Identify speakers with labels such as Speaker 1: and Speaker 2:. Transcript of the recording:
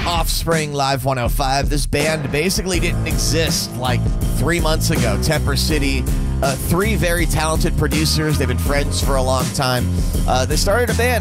Speaker 1: Offspring Live 105. This band basically didn't exist like 3 months ago. Temper City, three very talented producers. They've been friends for a long time. They started a band